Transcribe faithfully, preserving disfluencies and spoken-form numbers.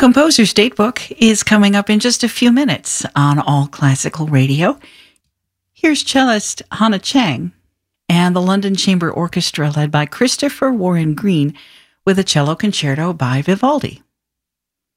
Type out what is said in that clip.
Composer's Datebook is coming up in just a few minutes on All Classical Radio. Here's cellist Hannah Chang and the London Chamber Orchestra led by Christopher Warren Green with a cello concerto by Vivaldi.